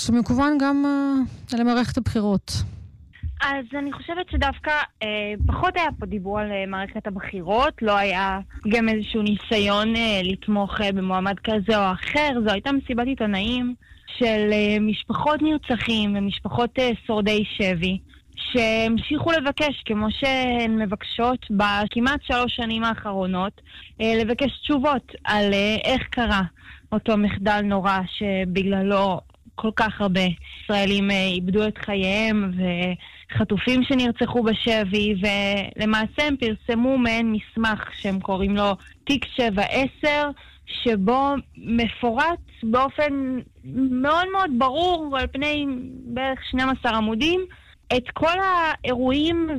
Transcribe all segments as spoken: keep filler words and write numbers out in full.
שמכוון גם uh, למערכת הבחירות. אז אני חושבת שדווקא אה, פחות היה פה דיבור על אה, מערכת הבחירות, לא היה גם איזשהו ניסיון אה, לתמוך אה, במועמד כזה או אחר. זו הייתה מסיבת עיתונאים של אה, משפחות נרצחים ומשפחות אה, שורדי שבי, שהמשיכו לבקש, כמו שהן מבקשות בכמעט שלוש שנים האחרונות, אה, לבקש תשובות על אה, איך קרה אותו מחדל נורא שבגללו כל כך הרבה ישראלים אה, איבדו את חייהם וחטופים שנרצחו בשבי, ולמעשה הם פרסמו מעין מסמך שהם קוראים לו תיק שבע עשר, שבו מפורט באופן מאוד מאוד ברור על פני בערך שנים עשר עמודים את כל האירועים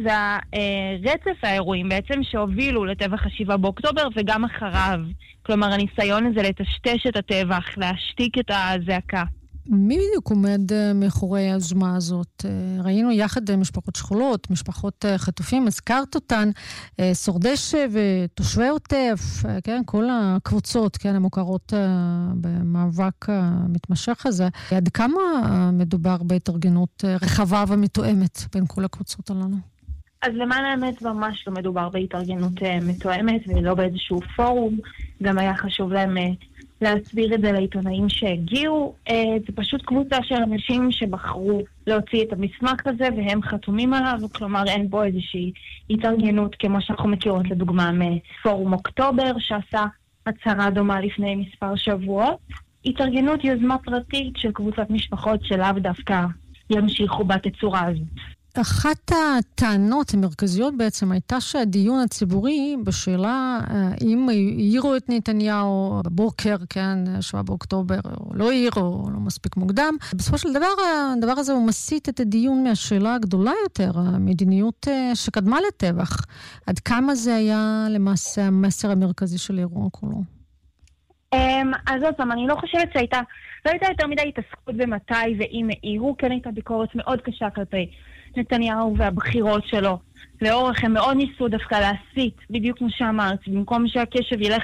והרצף האירועים בעצם שהובילו לטבח השבעה באוקטובר וגם אחריו. כלומר, הניסיון הזה לטשטש את הטבח, להשתיק את הזעקה. מי בדיוק עומד מאחורי היוזמה הזאת? ראינו יחד משפחות שכולות, משפחות חטופים, הזכרת אותן, שורדי שבי, תושבי עוטף, כן, כל הקבוצות, כן, המוכרות במאבק המתמשך הזה. עד כמה מדובר בהתארגנות רחבה ומתואמת בין כל הקבוצות הללו? אז למען האמת ממש לא מדובר בהתארגנות מתואמת ולא באיזשהו פורום. גם היה חשוב להם להסביר את זה לעיתונאים שהגיעו. זה פשוט קבוצה של אנשים שבחרו להוציא את המסמך הזה והם חתומים עליו, כלומר אין בו איזושהי התארגנות כמו שאנחנו מכירות לדוגמה מפורום אוקטובר שעשה הצהרה דומה לפני מספר שבועות. התארגנות יוזמה פרטית של קבוצת משפחות שלאו דווקא ימשיכו בתצורה הזאת. אחת הטענות המרכזיות בעצם הייתה שהדיון הציבורי בשאלה אם העירו את נתניהו בבוקר, כן, שבעה באוקטובר, או לא העירו, או לא מספיק מוקדם. בסופו של דבר, הדבר הזה הוא מסית את הדיון מהשאלה הגדולה יותר, המדיניות שקדמה לטבח. עד כמה זה היה למעשה המסר המרכזי של האירוע כולו? אז עוד פעם, אני לא חושבת שהייתה, לא הייתה יותר מדי התעסקות במתי ואם העירו, כן הייתה ביקורת מאוד קשה כלפי נתניהו והבחירות שלו. לאורך הם מאוד ניסו דווקא להסיט, בדיוק כמו שאמרת, במקום שהקשב ילך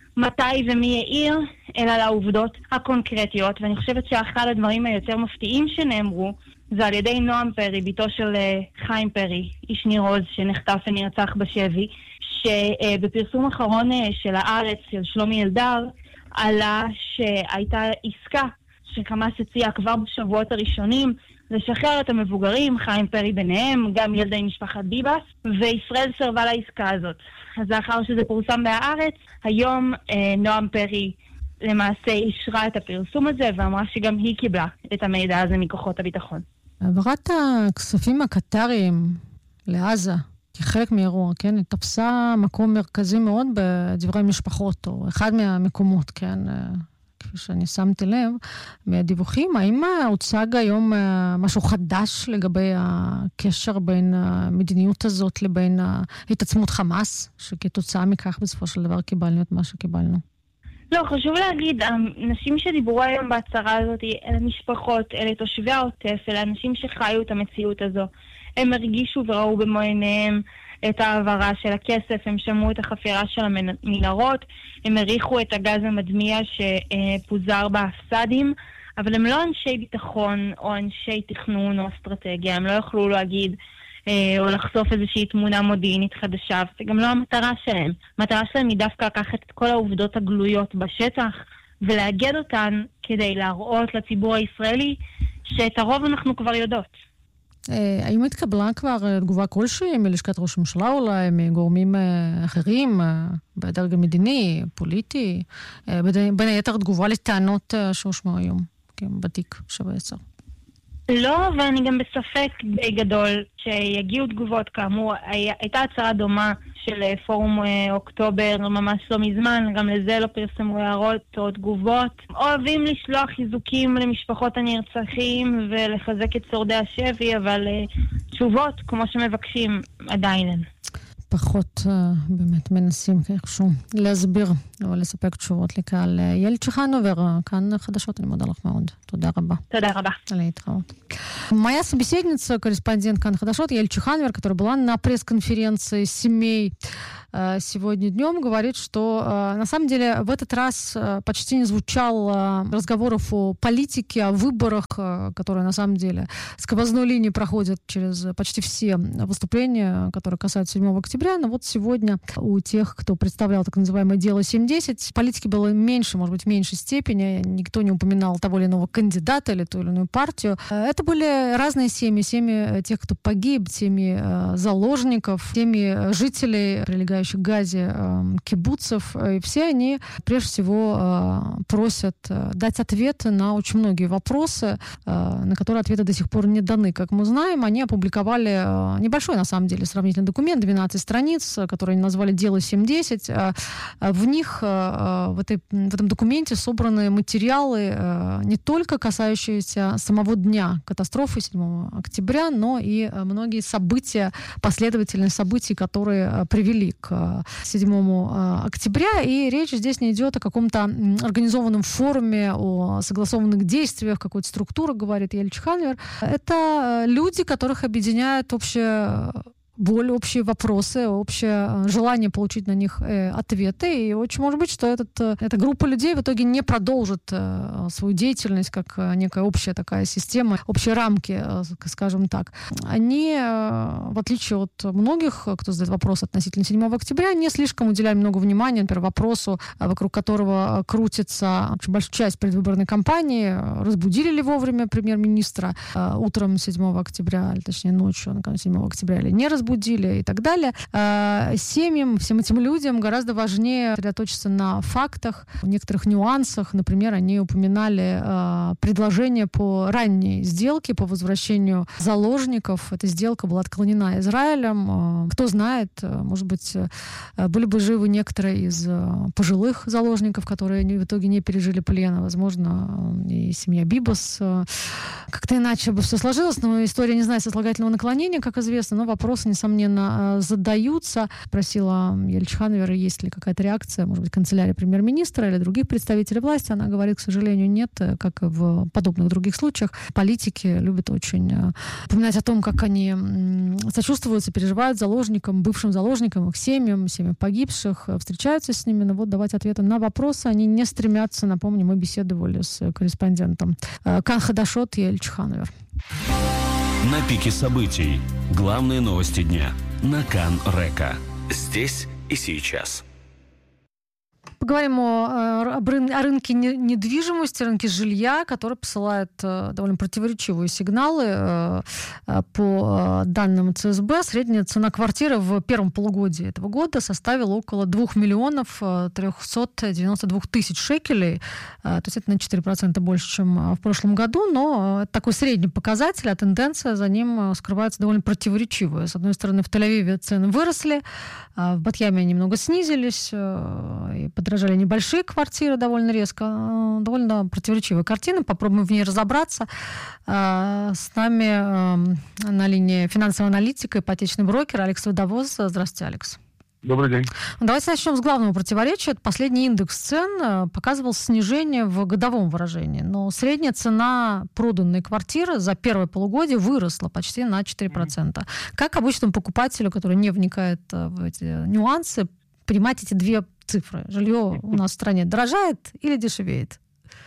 למתי ומי העיר, אלא לעובדות הקונקרטיות. ואני חושבת שאחד הדברים היותר מפתיעים שנאמרו, זה על ידי נועם פרי, ביתו של חיים פרי, איש ניר עוז שנחטף ונרצח בשבי, שבפרסום אחרון של הארץ של שלומי אלדר, עלה שהייתה עסקה שחמאס הציע כבר בשבועות הראשונים, לשחרר את המבוגרים, חיים פרי ביניהם, גם ילדי משפחת ביבס, וישראל סרבה לעסקה הזאת. אז לאחר שזה פורסם בהארץ, היום אה, נועם פרי למעשה אישרה את הפרסום הזה, ואמרה שגם היא קיבלה את המידע הזה מכוחות הביטחון. העברת הכספים הקטריים לעזה, כחלק מאירוע, כן, תפסה מקום מרכזי מאוד בדברי משפחות, או אחד מהמקומות, כן, כפי שאני שמתי לב, מהדיווחים. האם הוצג היום משהו חדש לגבי הקשר בין המדיניות הזאת לבין התעצמות חמאס, שכתוצאה מכך בסופו של דבר קיבלנו את מה שקיבלנו? לא, חשוב להגיד, אנשים שדיברו היום בהצהרה הזאת, אלה משפחות, אלה תושבי העוטף, אלה אנשים שחיו את המציאות הזו. הם הרגישו וראו במו עיניהם את העברה של הכסף, הם שמעו את החפירה של המנהרות, הם הריחו את הגז המדמיע שפוזר באפסדים, אבל הם לא אנשי ביטחון או אנשי תכנון או אסטרטגיה, הם לא יכלו להגיד או לחשוף איזושהי תמונה מודיעינית חדשה, זה גם לא המטרה שלהם. המטרה שלהם היא דווקא לקחת את כל העובדות הגלויות בשטח ולאגד אותן כדי להראות לציבור הישראלי שאת הרוב אנחנו כבר יודעות. האם התקבלה כבר תגובה כלשהי מלשכת ראש הממשלה אולי, מגורמים אחרים, בדרג המדיני, פוליטי, בין היתר תגובה לטענות שהושמעו היום, בתיק שבע עשר? לא, ואני גם בספק די גדול שיגיעו תגובות. כאמור, הייתה הצהרה דומה של פורום אוקטובר ממש לא מזמן, גם לזה לא פרסמו הערות או תגובות. אוהבים לשלוח חיזוקים למשפחות הנרצחים ולחזק את שורדי השבי, אבל תשובות כמו שמבקשים עדיין אין. פחות באמת מנסים איכשהו להסביר או לספק תשובות לקהל. יעל צ'חנובר, כאן חדשות, אני מודה לך מאוד. תודה רבה. תודה рада. להתראות. Моя собеседница, корреспондент Кан Хадашот, Яэль Чуханвер, которая была на пресс-конференции семей сегодня днем, говорит, что на самом деле в этот раз почти не звучало разговоров о политике, о выборах, которые на самом деле сквозной линией проходят через почти все выступления, которые касаются седьмого октября. Но вот сегодня у тех, кто представлял так называемое дело семь десять, политики было меньше, может быть, в меньшей степени. Никто не упоминал того или иного кандидата или ту или иную партию. Это были разные семьи, семьи тех, кто погиб, семьи заложников, семьи жителей, прилегающих к Газе, кибуцев. И все они, прежде всего, просят дать ответы на очень многие вопросы, на которые ответы до сих пор не даны. Как мы знаем, они опубликовали небольшой, на самом деле, сравнительный документ, двенадцать страниц, который они назвали «Дело семь десять». В них, в, этой, в этом документе собраны материалы, не только касающиеся самого дня катастрофы седьмого октября, но и многие события, последовательные события, которые привели к седьмому октября. И речь здесь не идет о каком-то организованном форуме, о согласованных действиях, какой-то структуры, говорит Яэль Чханвер. Это люди, которых объединяет общее боль, общие вопросы, общее желание получить на них э, ответы. И очень может быть, что этот, э, эта группа людей в итоге не продолжит э, свою деятельность как э, некая общая такая система, общие рамки, э, скажем так. Они, э, в отличие от многих, кто задает вопрос относительно седьмого октября, не слишком уделяют много внимания, например, вопросу, вокруг которого крутится очень большая часть предвыборной кампании. Разбудили ли вовремя премьер-министра э, утром седьмого октября, или точнее ночью, накануне седьмого октября, или не разбудили, будили и так далее. Семьям, всем этим людям гораздо важнее сосредоточиться на фактах, некоторых нюансах. Например, они упоминали предложение по ранней сделке, по возвращению заложников. Эта сделка была отклонена Израилем. Кто знает, может быть, были бы живы некоторые из пожилых заложников, которые в итоге не пережили плена. Возможно, и семья Бибас. Как-то иначе бы все сложилось, но история не знает сослагательного наклонения, как известно, но вопросы, несомненно, задаются. Просила Яэль Чханвер, есть ли какая-то реакция, может быть, канцелярия премьер-министра или других представителей власти. Она говорит, к сожалению, нет, как и в подобных других случаях. Политики любят очень упоминать о том, как они сочувствуют, переживают заложникам, бывшим заложникам, их семьям, семьям погибших, встречаются с ними, но вот давать ответы на вопросы они не стремятся. Напомню, мы беседовали с корреспондентом Кан Хадашот Яэль Чханвер. На пике событий. Главные новости дня на Кан Река. Здесь и сейчас. Поговорим о, о, рын, о рынке недвижимости, рынке жилья, который посылает э, довольно противоречивые сигналы. Э, э, по данным ЦСБ, средняя цена квартиры в первом полугодии этого года составила около двух миллионов трехсот девяносто двух тысяч шекелей. Э, то есть это на четыре процента больше, чем в прошлом году, но это такой средний показатель, а тенденция за ним скрывается довольно противоречивая. С одной стороны, в Тель-Авиве цены выросли, э, в Бат-Яме они немного снизились, э, и подражали небольшие квартиры довольно резко. Довольно противоречивая картина. Попробуем в ней разобраться. С нами на линии финансовый аналитик и ипотечный брокер Алекс Водовоз. Здравствуйте, Алекс. Добрый день. Давайте начнем с главного противоречия. Последний индекс цен показывал снижение в годовом выражении, но средняя цена проданной квартиры за первое полугодие выросла почти на четыре процента. Mm-hmm. Как обычному покупателю, который не вникает в эти нюансы, понимать эти две цифры? Жилье у нас в стране дорожает или дешевеет?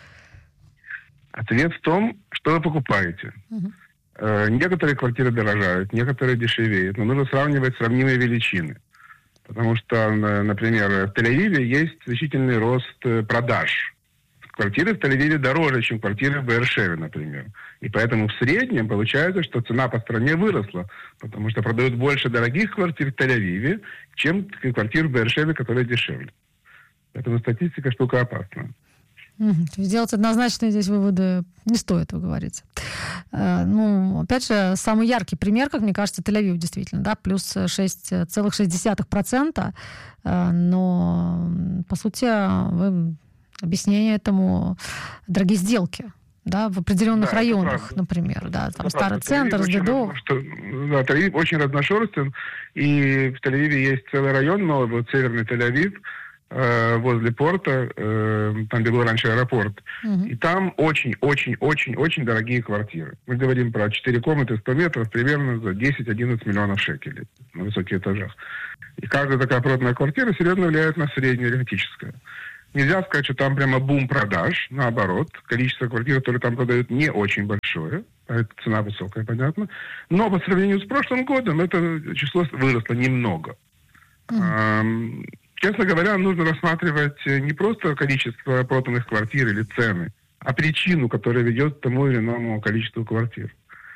Ответ в том, что вы покупаете. Uh-huh. Э, некоторые квартиры дорожают, некоторые дешевеют, но нужно сравнивать сравнимые величины. Потому что, например, в Тель-Авиве есть значительный рост продаж. Квартиры в Тель-Авиве дороже, чем квартиры в Беэр-Шеве, например. И поэтому в среднем получается, что цена по стране выросла, потому что продают больше дорогих квартир в Тель-Авиве, чем квартир в Беэр-Шеве, которые дешевле. Поэтому статистика штука опасная. Угу. То есть делать однозначные здесь выводы не стоит, вы говорите. Э, ну, опять же, самый яркий пример, как мне кажется, Тель-Авив действительно, да, плюс шесть целых шесть десятых процента. Э, но, по сути, вы... объяснение этому дорогие сделки, да, в определенных да, районах, например, да, там старый центр, СДДО. Да, Тель-Авив очень разношерстен, и в Тель-Авиве есть целый район, новый, вот северный Тель-Авив, э, возле порта, э, там, где был раньше аэропорт. Мгм. И там очень-очень-очень-очень дорогие квартиры. Мы говорим про четыре комнаты, сто метров, примерно за десять-одиннадцать миллионов шекелей на высоких этажах. И каждая такая проданная квартира серьезно влияет на среднеарифметическое. Нельзя сказать, что там прямо бум продаж, наоборот. Количество квартир, которые там продают, не очень большое. А цена высокая, понятно. Но по сравнению с прошлым годом это число выросло немного. Мгм. Ам, Честно говоря, нужно рассматривать не просто количество проданных квартир или цены, а причину, которая ведет к тому или иному количеству квартир.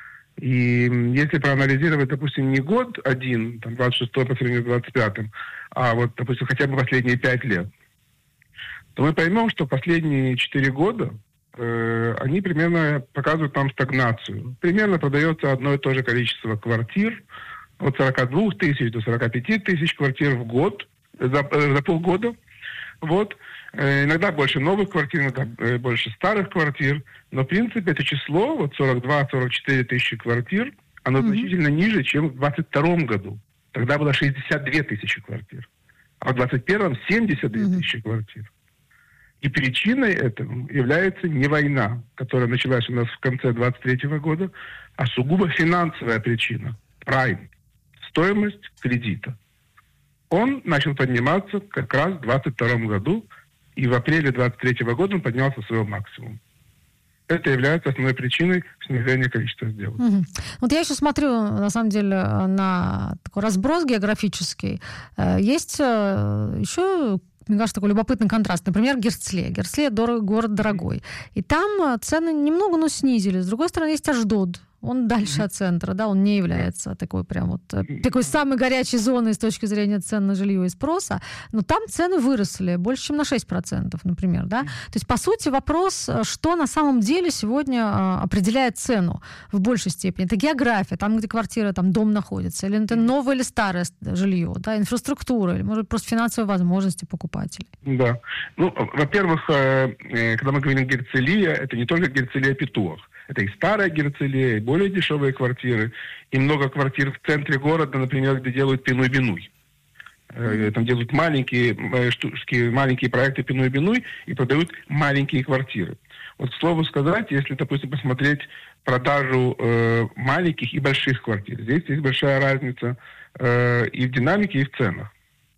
И если проанализировать, допустим, не год один, там, двадцать шестой по сравнению с двадцать пятым, а вот, допустим, хотя бы последние пять лет, то мы поймем, что последние четыре года э, они примерно показывают нам стагнацию. Примерно продается одно и то же количество квартир, от сорока двух тысяч до сорока пяти тысяч квартир в год, за, э, за полгода. Вот. Э, иногда больше новых квартир, иногда э, больше старых квартир. Но, в принципе, это число, вот сорок два - сорок четыре тысячи квартир, оно Мгм. значительно ниже, чем в двадцать втором году. Тогда было шестьдесят две тысячи квартир. А в двадцать первом семьдесят две Мгм. тысячи квартир. И причиной этому является не война, которая началась у нас в конце двадцать третьего года, а сугубо финансовая причина. Прайм. Стоимость кредита. Он начал подниматься как раз в двадцать втором году, и в апреле двадцать третьего года он поднялся в свой максимум. Это является основной причиной снижения количества сделок. Мгм. Вот я еще смотрю, на самом деле, на такой разброс географический. Э, Есть э, еще, мне кажется, такой любопытный контраст. Например, Герцле. Герцле дорог, город дорогой. И там э, цены немного, но снизились. С другой стороны, есть Ашдод. Он дальше от центра, да, он не является такой прям вот э, такой самой горячей зоной с точки зрения цен на жилье и спроса, но там цены выросли больше, чем на шесть процентов, например, да. То есть, по сути, вопрос, э, что на самом деле сегодня э, определяет цену в большей степени. Это география, там, где квартира, там, дом находится, или это новое или старое с- жилье, да, инфраструктура, или, может, просто финансовые возможности покупателей. Да. Ну, во-первых, э, э, когда мы говорим Герцелия, это не только Герцелия Петух. Это и старая Герцелия, и более дешевые квартиры, и много квартир в центре города, например, где делают пинуй-бинуй. Э, Там делают маленькие э, штучки, маленькие проекты пинуй-бинуй и продают маленькие квартиры. Вот, к слову сказать, если, допустим, посмотреть продажу э, маленьких и больших квартир, здесь есть большая разница э, и в динамике, и в ценах.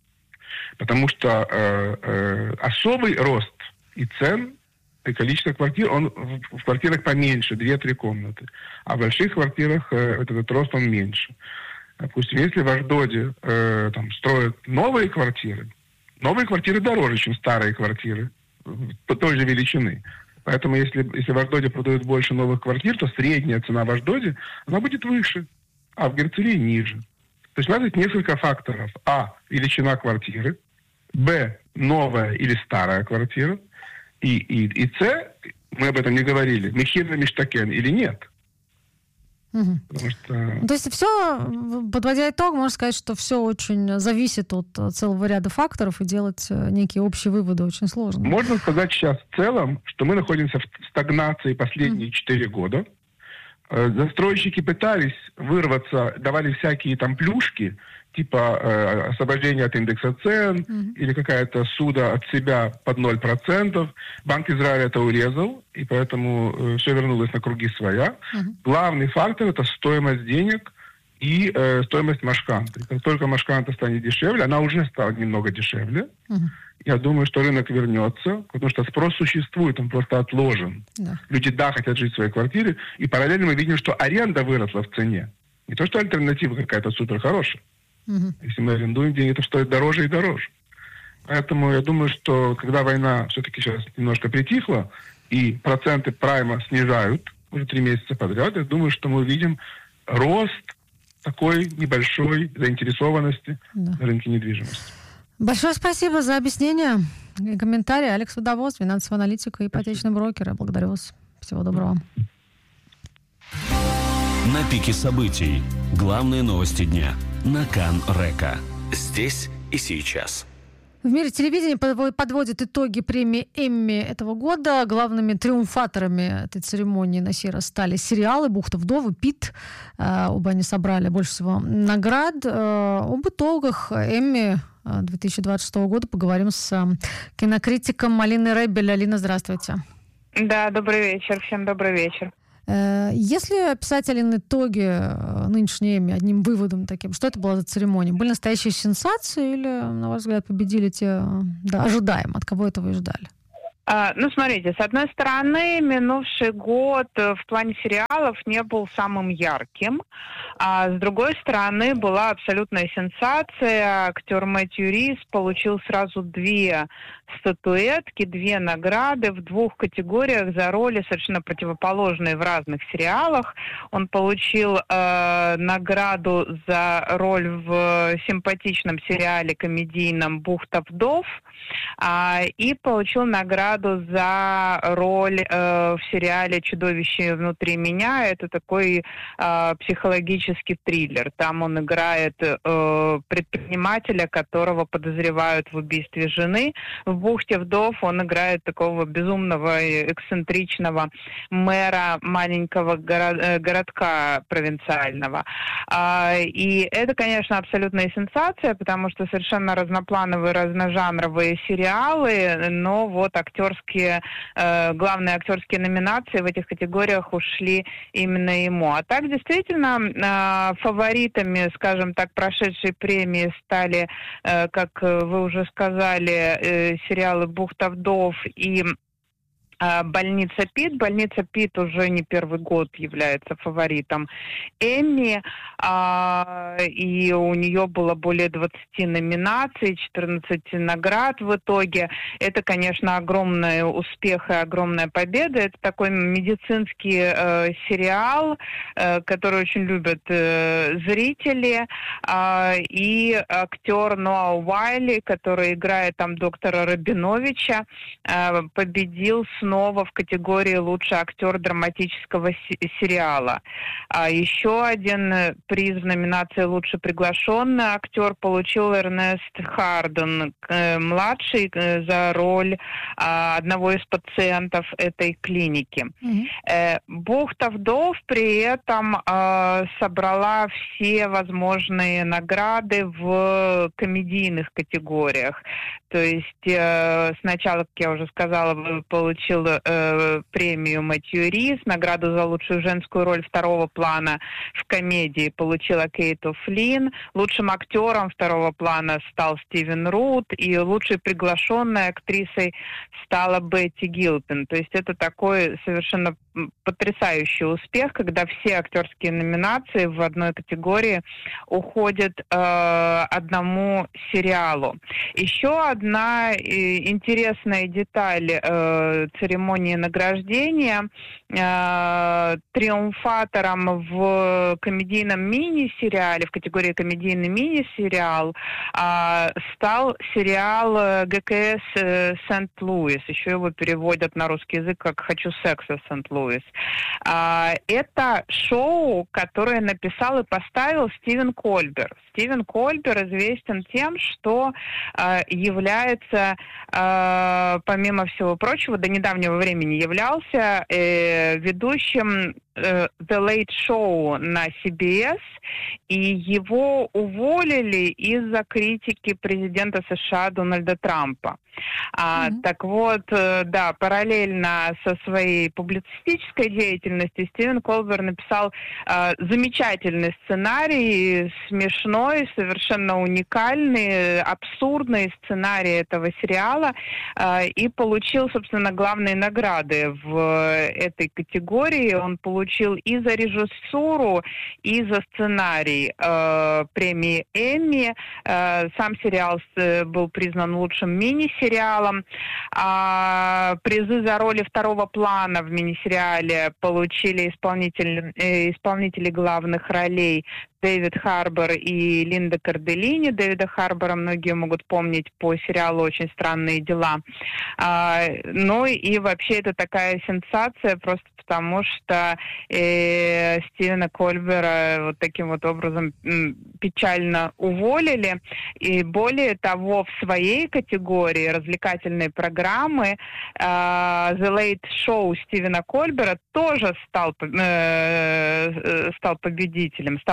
Потому что э, э, особый рост и цен, и количество квартир, он в, в квартирах поменьше, две-три комнаты. А в больших квартирах э, этот рост, он меньше. Допустим, если в Ашдоде э, там, строят новые квартиры, новые квартиры дороже, чем старые квартиры по той же величины. Поэтому если, если в Ашдоде продают больше новых квартир, то средняя цена в Ашдоде, она будет выше, а в Герцелии ниже. То есть у нас есть несколько факторов. А. Величина квартиры. Б. Новая или старая квартира. И, и, и С. Мы об этом не говорили. Мехир на Миштакен или нет. Мгм. Потому что... То есть все, подводя итог, можно сказать, что все очень зависит от э, целого ряда факторов, и делать э, некие общие выводы очень сложно. Можно сказать сейчас в целом, что мы находимся в стагнации последние четыре года. Э, Застройщики пытались вырваться, давали всякие там плюшки, типа э, освобождения от индекса цен Мгм. или какая-то суда от себя под ноль процентов. Банк Израиля это урезал, и поэтому э, все вернулось на круги своя. Мгм. Главный фактор – это стоимость денег и э, стоимость машканты. Как только машканта станет дешевле, она уже стала немного дешевле, Мгм. я думаю, что рынок вернется, потому что спрос существует, он просто отложен. Да. Люди, да, хотят жить в своей квартире, и параллельно мы видим, что аренда выросла в цене. Не то, что альтернатива какая-то супер хорошая. Мгм. Если мы арендуем деньги, это стоит дороже и дороже. Поэтому я думаю, что когда война все-таки сейчас немножко притихла, и проценты прайма снижают уже три месяца подряд, я думаю, что мы увидим рост такой небольшой заинтересованности Да. на рынке недвижимости. Большое спасибо за объяснение и комментарии. Алекс Водовоз, финансовый аналитик и ипотечный брокер. Я благодарю вас. Всего доброго. На пике событий. Главные новости дня. На Кан Река. Здесь и сейчас. В мире телевидения подво- подводят итоги премии Эмми этого года. Главными триумфаторами этой церемонии на сей раз стали сериалы «Бухта вдовы», «Пит». Э, Оба они собрали больше всего наград. Э, Об итогах Эмми две тысячи двадцать шестого года. Поговорим с кинокритиком Алиной Ребель. Алина, здравствуйте. Да, добрый вечер. Всем добрый вечер. Если описать, Алина, итоги нынешней Эмми одним выводом таким, что это была за церемония? Были настоящие сенсации или, на ваш взгляд, победили те, да, ожидаемо? От кого этого и ждали? А, ну, смотрите, с одной стороны, минувший год в плане сериалов не был самым ярким, а с другой стороны, была абсолютная сенсация. Актер Мэтью Рис получил сразу две статуэтки, две награды в двух категориях за роли совершенно противоположные в разных сериалах. Он получил э, награду за роль в симпатичном сериале комедийном «Бухта вдов», а, и получил награду за роль э, в сериале «Чудовище внутри меня». Это такой э, психологический триллер. Там он играет э, предпринимателя, которого подозревают в убийстве жены. В «Бухте вдов» он играет такого безумного и эксцентричного мэра маленького горо- городка провинциального. А, и это, конечно, абсолютная сенсация, потому что совершенно разноплановые, разножанровые сериалы, но вот актерские, э, главные актерские номинации в этих категориях ушли именно ему. А так, действительно, э, фаворитами, скажем так, прошедшей премии стали, э, как вы уже сказали, э, сериалы «Бухта вдов» и «Больница Пит». «Больница Пит» уже не первый год является фаворитом Эмми, а, и у нее было более двадцати номинаций, четырнадцать наград в итоге. Это, конечно, огромный успех и огромная победа. Это такой медицинский э, сериал, э, который очень любят э, зрители, э, и актер Ноа Уайли, который играет там доктора Рабиновича, э, победил с снова в категории «Лучший актер драматического сериала». А еще один приз в номинации «Лучший приглашенный актер» получил Эрнест Харден, младший, за роль одного из пациентов этой клиники. Mm-hmm. «Бухта вдов» при этом собрала все возможные награды в комедийных категориях. То есть сначала, как я уже сказала, получил э, премию Мэтью Рис, награду за лучшую женскую роль второго плана в комедии получила Кейт О'Флинн, лучшим актером второго плана стал Стивен Рут, и лучшей приглашенной актрисой стала Бетти Гилпин. То есть это такой совершенно потрясающий успех, когда все актерские номинации в одной категории уходят э, одному сериалу. Еще одна э, интересная деталь э, церемонии награждения. Э, триумфатором в комедийном мини-сериале, в категории комедийный мини-сериал, э, стал сериал ГКС «Сент-Луис». Еще его переводят на русский язык как «Хочу секса, Сент-Луис». Э, это шоу, которое написал и поставил Стивен Кольбер. Стивен Кольбер известен тем, что э, является, э, помимо всего прочего, до недавнего времени являлся э, ведущим э, The Late Show на си би эс, и его уволили из-за критики президента США Дональда Трампа. А, mm-hmm. Так вот, э, да, параллельно со своей публицистической деятельностью Стивен Кольбер написал э, замечательный сценарий, смешной, совершенно уникальный, абсурдный сценарий этого сериала, э, и получил, собственно, главные награды в этой категории. Он получил и за режиссуру, и за сценарий э, премии Эмми. Э, сам сериал был признан лучшим мини-сериалом. Сериалом. А, призы за роли второго плана в мини-сериале получили исполнители, э, исполнители главных ролей Дэвид Харбор и Линда Кардellini. Дэвида Харбора многие могут помнить по сериалу «Очень странные дела». А, ну и вообще это такая сенсация просто потому, что э, Стивена Кольбера вот таким вот образом м, печально уволили. И более того, в своей категории развлекательной программы э, The Late Show Стивена Кольбера тоже стал, э, стал победителем, стала победителем.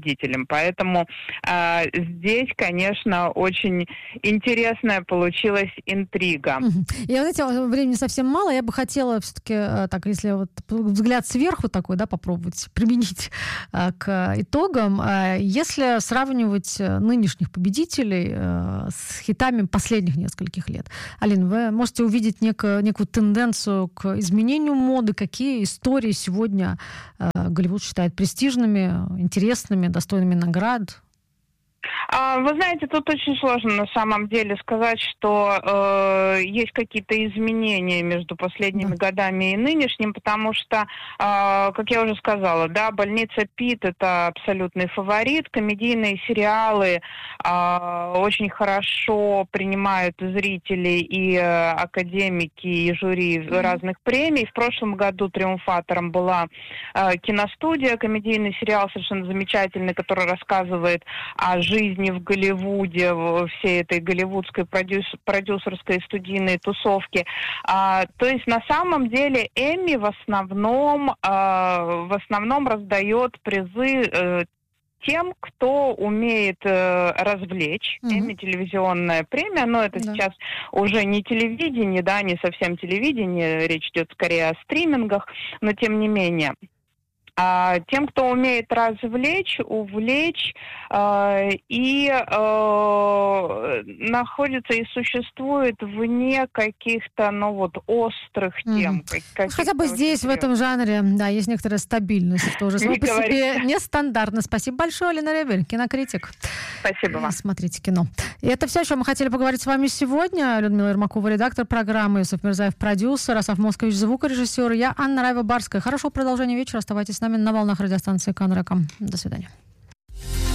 победителем. Поэтому э, здесь, конечно, очень интересная получилась интрига. И, знаете, времени совсем мало. Я бы хотела все-таки, так, если вот взгляд сверху такой, да, попробовать применить к итогам. Если сравнивать нынешних победителей с хитами последних нескольких лет. Алина, вы можете увидеть некую, некую тенденцию к изменению моды? Какие истории сегодня Голливуд считает престижными, интересными, достойными наград? Вы знаете, тут очень сложно на самом деле сказать, что э, есть какие-то изменения между последними да. годами и нынешним, потому что, э, как я уже сказала, да, «Больница Питт» — это абсолютный фаворит. Комедийные сериалы э, очень хорошо принимают зрители и э, академики, и жюри mm-hmm. разных премий. В прошлом году триумфатором была э, киностудия, комедийный сериал совершенно замечательный, который рассказывает о жизни в Голливуде, всей этой голливудской продюс, продюсерской студийной тусовки. А, то есть на самом деле Эмми в основном, а, в основном раздает призы э, тем, кто умеет э, развлечь. Mm-hmm. Эмми — телевизионная премия, но это да. сейчас уже не телевидение, да, не совсем телевидение, речь идет скорее о стримингах, но тем не менее. А, тем, кто умеет развлечь, увлечь э, и э, находится и существует вне каких-то, ну вот, острых тем. Mm-hmm. Как, хотя бы здесь, серьезных. В этом жанре, да, есть некоторая стабильность, что уже само по себе нестандартно. Спасибо большое, Алина Ребель, кинокритик. Спасибо вам. Смотрите кино. И это все, о чем мы хотели поговорить с вами сегодня. Людмила Ермакова, редактор программы, Юсуф Мирзаев, продюсер, Асаф Москович, звукорежиссер, я Анна Райва-Барская. Хорошего продолжения вечера. Оставайтесь с нами на волнах радиостанции Кан Река. До свидания.